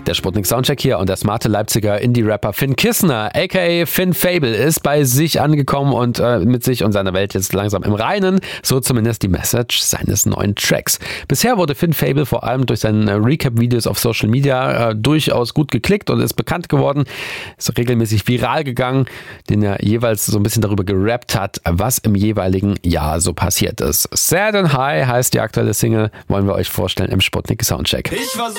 Der Sputnik Soundcheck hier und der smarte Leipziger Indie-Rapper Finn Kissner, aka Finn Fable, ist bei sich angekommen und mit sich und seiner Welt jetzt langsam im Reinen, so zumindest die Message seines neuen Tracks. Bisher wurde Finn Fable vor allem durch seine Recap-Videos auf Social Media durchaus gut geklickt und ist bekannt geworden, ist regelmäßig viral gegangen, den er jeweils so ein bisschen darüber gerappt hat, was im jeweiligen Jahr so passiert ist. Sad and High heißt die aktuelle Single, wollen wir euch vorstellen im Sputnik Soundcheck.